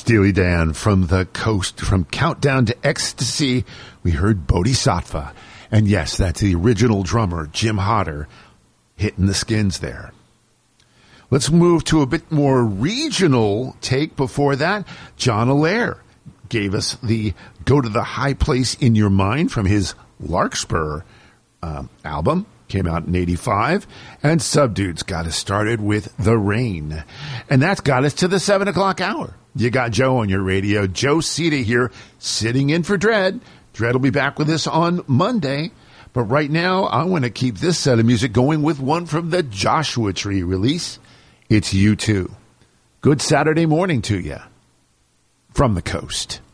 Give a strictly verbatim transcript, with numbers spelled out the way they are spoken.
Steely Dan from the coast, from Countdown to Ecstasy. We heard Bodhisattva. And yes, that's the original drummer, Jim Hodder, hitting the skins there. Let's move to a bit more regional take before that. John Allaire gave us the Go to the High Place in Your Mind from his Larkspur um, album. Came out in eighty-five. And Subdudes got us started with The Rain. And that's got us to the seven o'clock hour. You got Joe on your radio. Joe Sita here, sitting in for Dread. Dread will be back with us on Monday. But right now, I want to keep this set of music going with one from the Joshua Tree release. It's U two. Good Saturday morning to you from the coast.